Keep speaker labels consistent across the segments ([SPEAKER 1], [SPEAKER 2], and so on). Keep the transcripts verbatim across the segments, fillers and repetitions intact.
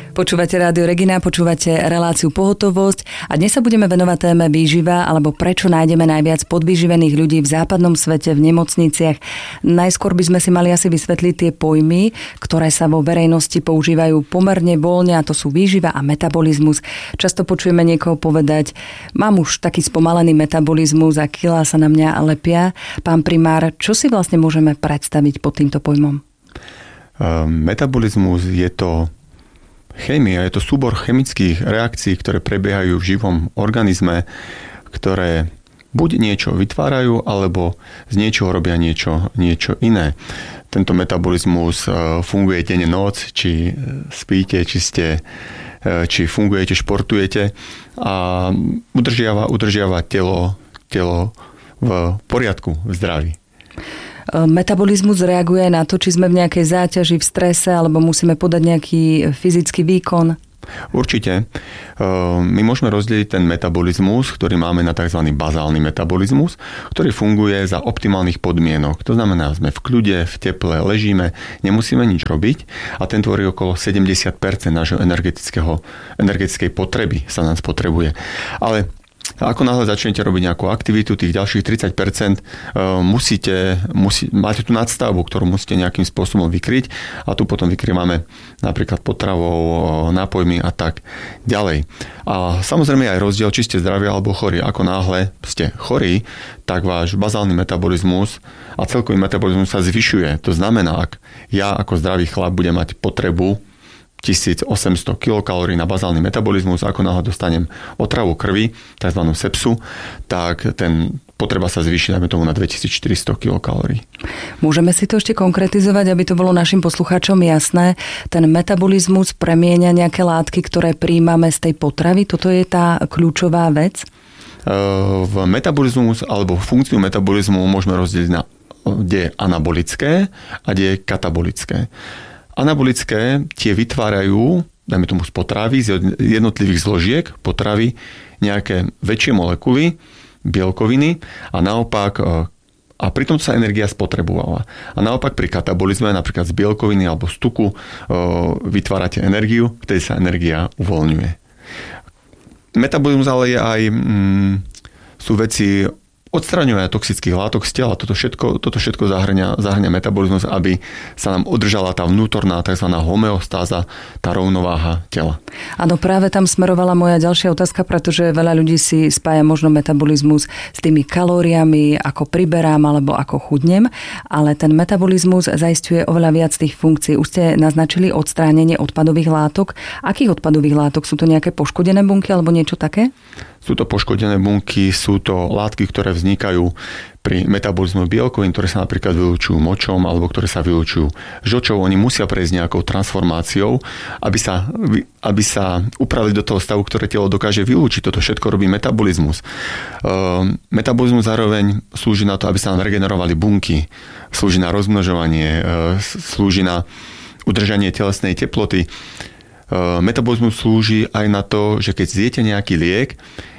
[SPEAKER 1] Počúvate Rádio Regina, počúvate reláciu Pohotovosť a dnes sa budeme venovať téme výživa alebo prečo nájdeme najviac podvyživených ľudí v západnom svete, v nemocniciach. Najskôr by sme si mali asi vysvetliť tie pojmy, ktoré sa vo verejnosti používajú pomerne voľne, a to sú výživa a metabolizmus. Často počujeme niekoho povedať, mám už taký spomalený metabolizmus a kilá sa na mňa lepia. Pán primár, čo si vlastne môžeme predstaviť pod týmto pojmom?
[SPEAKER 2] Metabolizmus je to chémia, je to súbor chemických reakcií, ktoré prebiehajú v živom organizme, ktoré buď niečo vytvárajú, alebo z niečoho robia niečo, niečo iné. Tento metabolizmus funguje deň noc, či spíte, či ste, či fungujete, športujete a udržiava, udržiava telo, telo v poriadku, v zdraví.
[SPEAKER 1] Metabolizmus reaguje na to, či sme v nejakej záťaži, v strese, alebo musíme podať nejaký fyzický výkon?
[SPEAKER 2] Určite. My môžeme rozdeliť ten metabolizmus, ktorý máme na tzv. Bazálny metabolizmus, ktorý funguje za optimálnych podmienok. To znamená, sme v kľude, v teple, ležíme, nemusíme nič robiť a ten tvorí okolo sedemdesiat percent nášho energetického, energetickej potreby sa nám spotrebuje. Ale ako náhle začnete robiť nejakú aktivitu, tých ďalších tridsať percent musíte, musí, máte tú nadstavbu, ktorú musíte nejakým spôsobom vykryť a tu potom vykrývame napríklad potravou, nápojmi a tak ďalej. A samozrejme aj rozdiel, či ste zdraví alebo chorí. Ako náhle ste chorí, tak váš bazálny metabolizmus a celkový metabolizmus sa zvyšuje. To znamená, ak ja ako zdravý chlap budem mať potrebu tisícosemsto kilokalórií na bazálny metabolizmus, ako náhle dostanem otravu krvi, tzv. Sepsu, tak ten potreba sa zvýši, dajme tomu, na dvetisícštyristo kilokalórií.
[SPEAKER 1] Môžeme si to ešte konkretizovať, aby to bolo našim poslucháčom jasné. Ten metabolizmus premieňa nejaké látky, ktoré príjmame z tej potravy? Toto je tá kľúčová vec?
[SPEAKER 2] V metabolizmus alebo funkciu metabolizmu môžeme rozdeliť na kde je anabolické a kde je katabolické. Anabolické tie vytvárajú, dajme tomu z potravy, z jednotlivých zložiek potravy, nejaké väčšie molekuly, bielkoviny a naopak, a pritom sa energia spotrebovala. A naopak pri katabolizme, napríklad z bielkoviny alebo z tuku, vytvárate energiu, vtedy sa energia uvoľňuje. Metabolizmus ale je aj, mm, sú veci odstraňovania toxických látok z tela. Toto všetko, toto všetko zahrňa, zahrňa metabolizmus, aby sa nám udržala tá vnútorná tzv. Homeostáza, tá rovnováha tela.
[SPEAKER 1] Áno, práve tam smerovala moja ďalšia otázka, pretože veľa ľudí si spája možno metabolizmus s tými kalóriami, ako priberám alebo ako chudnem, ale ten metabolizmus zaisťuje oveľa viac tých funkcií. Už ste naznačili odstránenie odpadových látok. Akých odpadových látok? Sú to nejaké poškodené bunky alebo niečo také?
[SPEAKER 2] Sú to poškodené bunky, sú to látky, ktoré vznikajú pri metabolizmu bielkovín, ktoré sa napríklad vylučujú močom alebo ktoré sa vylučujú žlčou. Oni musia prejsť nejakou transformáciou, aby sa, aby sa upravili do toho stavu, ktoré telo dokáže vylúčiť. Toto všetko robí metabolizmus. Metabolizmus zároveň slúži na to, aby sa nám regenerovali bunky, slúži na rozmnožovanie, slúži na udržanie telesnej teploty. Metabolizmus slúži aj na to, že keď zjete nejaký liek,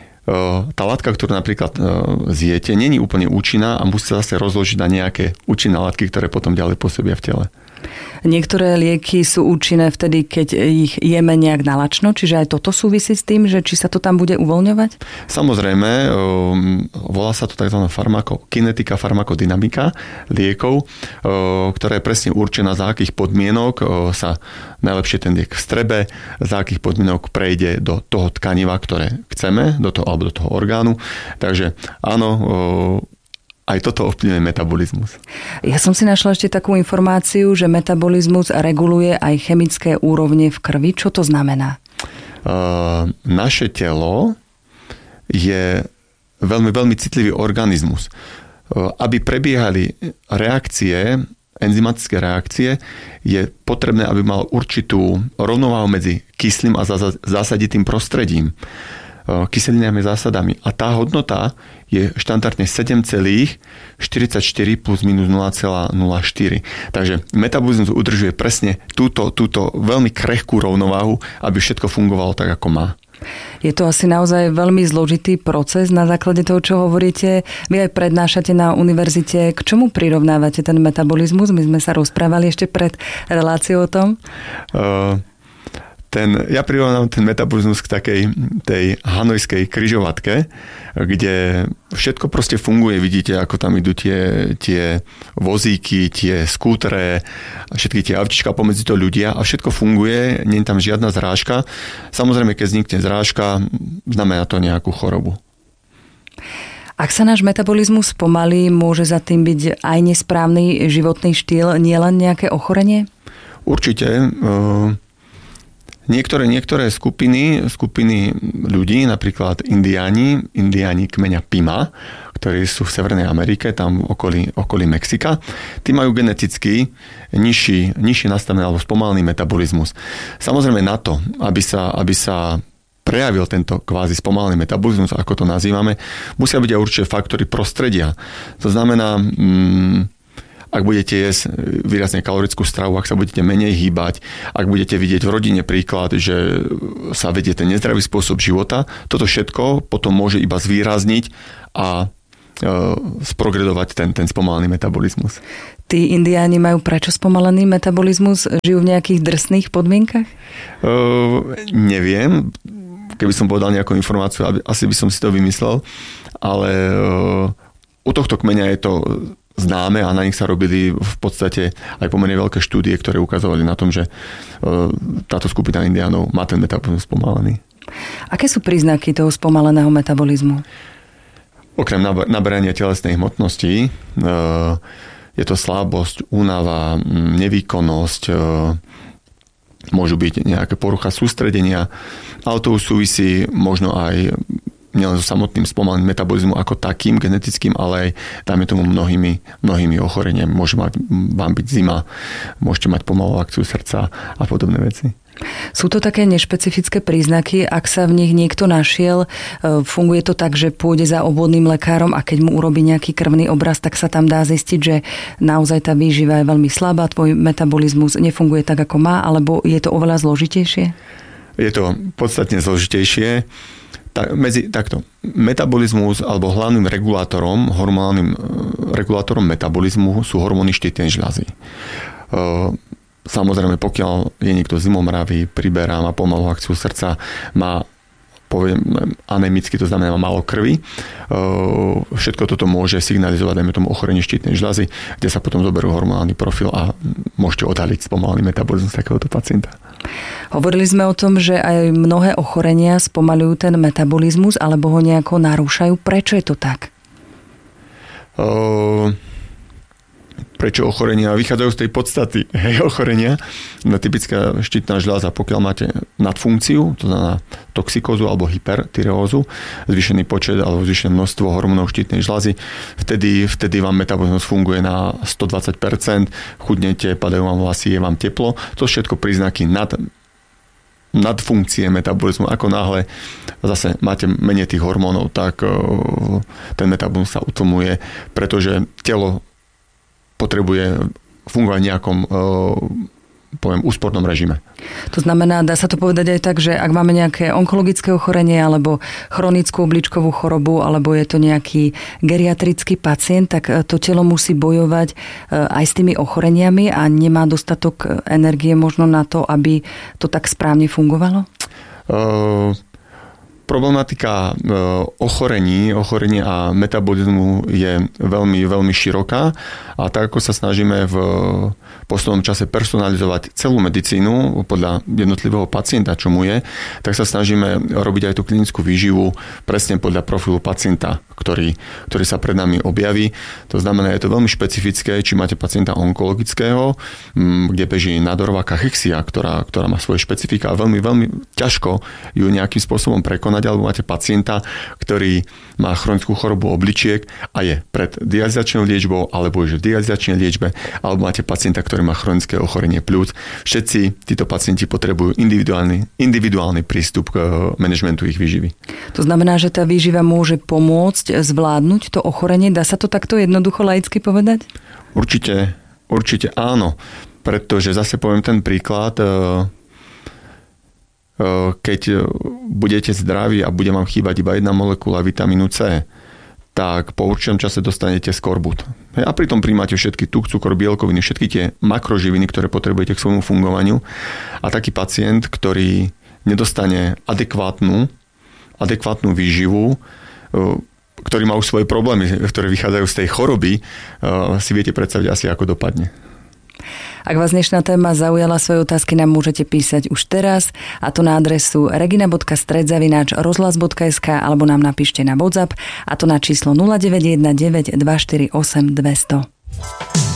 [SPEAKER 2] tá látka, ktorú napríklad zjete, nie je úplne účinná a musí sa zase rozložiť na nejaké účinné látky, ktoré potom ďalej pôsobia v tele.
[SPEAKER 1] Niektoré lieky sú účinné vtedy, keď ich jeme nejak nalačno, čiže aj toto súvisí s tým, že či sa to tam bude uvoľňovať?
[SPEAKER 2] Samozrejme, volá sa to tzv. Farmakokinetika, farmakodynamika liekov, ktorá je presne určená, za akých podmienok sa najlepšie ten liek vstrebe, za akých podmienok prejde do toho tkaniva, ktoré chceme, do toho, alebo do toho orgánu. Takže áno, aj toto ovplyvňuje metabolizmus.
[SPEAKER 1] Ja som si našla ešte takú informáciu, že metabolizmus reguluje aj chemické úrovne v krvi. Čo to znamená?
[SPEAKER 2] Uh, naše telo je veľmi, veľmi citlivý organizmus. Uh, aby prebiehali reakcie, enzymatické reakcie, je potrebné, aby mal určitú rovnováhu medzi kyslým a zásaditým prostredím, kyselinami, zásadami. A tá hodnota je štandardne sedem celá štyridsaťštyri plus minus nula celá nula štyri. Takže metabolizmus udržuje presne túto, túto veľmi krehkú rovnováhu, aby všetko fungovalo tak, ako má.
[SPEAKER 1] Je to asi naozaj veľmi zložitý proces na základe toho, čo hovoríte. Vy aj prednášate na univerzite. K čomu prirovnávate ten metabolizmus? My sme sa rozprávali ešte pred reláciou o tom.
[SPEAKER 2] Uh... ten, ja prirovnám ten metabolizmus k takej tej hanojskej križovatke, kde všetko proste funguje. Vidíte, ako tam idú tie, tie vozíky, tie skútre, všetky tie autička, pomedzi to ľudia a všetko funguje, nie je tam žiadna zrážka. Samozrejme, keď vznikne zrážka, znamená to nejakú chorobu.
[SPEAKER 1] Ak sa náš metabolizmus spomalí, môže za tým byť aj nesprávny životný štýl, nielen nejaké ochorenie?
[SPEAKER 2] Určite. Niektoré, niektoré skupiny, skupiny ľudí, napríklad indiáni, indiáni kmeňa Pima, ktorí sú v Severnej Amerike, tam okolí, okolí Mexika, tí majú geneticky nižší, nižší nastavený alebo spomalený metabolizmus. Samozrejme na to, aby sa, aby sa prejavil tento kvázi spomalený metabolizmus, ako to nazývame, musia byť aj určite faktory prostredia. To znamená, mm, ak budete jesť výrazne kalorickú stravu, ak sa budete menej hýbať, ak budete vidieť v rodine príklad, že sa vedie ten nezdravý spôsob života, toto všetko potom môže iba zvýrazniť a e, sprogredovať ten, ten spomalený metabolizmus.
[SPEAKER 1] Tí indiáni majú prečo spomalený metabolizmus? Žijú v nejakých drsných podmienkach?
[SPEAKER 2] E, neviem. Keby som povedal nejakú informáciu, asi by som si to vymyslel, ale e, u tohto kmeňa je to známe a na nich sa robili v podstate aj pomerne veľké štúdie, ktoré ukazovali na tom, že táto skupina indiánov má ten metabolizmus spomalený.
[SPEAKER 1] Aké sú príznaky toho spomaleného metabolizmu?
[SPEAKER 2] Okrem naberania telesnej hmotnosti je to slabosť, únava, nevýkonnosť, môžu byť nejaké porucha sústredenia, ale to súvisí možno aj nielen so samotným spomaleným metabolizmom ako takým genetickým, ale aj dajme tomu mnohými, mnohými ochoreniami. Môže mať, vám byť zima, môžete mať pomalú akciu srdca a podobné veci.
[SPEAKER 1] Sú to také nešpecifické príznaky, ak sa v nich niekto našiel, funguje to tak, že pôjde za obvodným lekárom a keď mu urobí nejaký krvný obraz, tak sa tam dá zistiť, že naozaj tá výživa je veľmi slabá, tvoj metabolizmus nefunguje tak, ako má, alebo je to oveľa zložitejšie? Je
[SPEAKER 2] to podstatne zložitejšie. Tak, medzi, takto, metabolizmus alebo hlavným regulátorom, hormonálnym regulátorom metabolizmu sú hormóny štítnej žľazy. Samozrejme, pokiaľ je niekto zimomravý, priberá, má pomalú akciu srdca, má, poviem, anemicky, to znamená má málo krvi, všetko toto môže signalizovať, dajme tomu, ochorenie štítnej žľazy, kde sa potom zoberú hormonálny profil a môžete odhaliť spomalený metabolizmus takéhoto pacienta.
[SPEAKER 1] Hovorili sme o tom, že aj mnohé ochorenia spomaľujú ten metabolizmus alebo ho nejako narúšajú. Prečo je to tak?
[SPEAKER 2] Uh... Prečo ochorenia? Vychádzajú z tej podstaty hej, ochorenia. Typická štítna žľaza, pokiaľ máte nadfunkciu, to znamená toxikózu alebo hypertyreózu, zvýšený počet alebo zvýšené množstvo hormónov štítnej žľazy, vtedy, vtedy vám metabolizmus funguje na stodvadsať percent, chudnete, padajú vám vlasy, je vám teplo. To všetko príznaky nad nadfunkcie metabolizmu. Ako náhle zase máte menej tých hormónov, tak ten metabolizmus sa utlmuje, pretože telo potrebuje fungovať v nejakom poviem, úspornom režime.
[SPEAKER 1] To znamená, dá sa to povedať aj tak, že ak máme nejaké onkologické ochorenie alebo chronickú obličkovú chorobu alebo je to nejaký geriatrický pacient, tak to telo musí bojovať aj s tými ochoreniami a nemá dostatok energie možno na to, aby to tak správne fungovalo? Uh...
[SPEAKER 2] Problematika ochorení, ochorení a metabolizmu je veľmi, veľmi široká a tak ako sa snažíme v poslednom čase personalizovať celú medicínu podľa jednotlivého pacienta, čo mu je, tak sa snažíme robiť aj tú klinickú výživu presne podľa profilu pacienta, ktorý, ktorý sa pred nami objaví. To znamená, je to veľmi špecifické, či máte pacienta onkologického, kde beží nádorová kachexia, ktorá, ktorá má svoje špecifika a veľmi, veľmi ťažko ju nejakým spôsobom prekonať, alebo máte pacienta, ktorý má chronickú chorobu obličiek a je pred dializačnou liečbou, alebo je v dializačnej liečbe, alebo máte pacienta, ktorý má chronické ochorenie pľúc. Všetci títo pacienti potrebujú individuálny, individuálny prístup k manažmentu ich výživy.
[SPEAKER 1] To znamená, že tá výživa môže pomôcť zvládnuť to ochorenie? Dá sa to takto jednoducho laicky povedať?
[SPEAKER 2] Určite, určite áno. Pretože zase poviem ten príklad, keď budete zdraví a bude vám chýbať iba jedna molekula vitamínu C, tak po určitom čase dostanete skorbut. A pritom príjmate všetky tuk, cukor, bielkoviny, všetky tie makroživiny, ktoré potrebujete k svojmu fungovaniu. A taký pacient, ktorý nedostane adekvátnu, adekvátnu výživu, ktorý má už svoje problémy, ktoré vychádzajú z tej choroby, si viete predstaviť asi, ako dopadne.
[SPEAKER 1] Ak vás dnešná téma zaujala, svoje otázky nám môžete písať už teraz, a to na adresu regina bodka stred zavináč rozhlas bodka es ká alebo nám napíšte na WhatsApp, a to na číslo nula deväť jeden deväť dva štyri osem dvesto.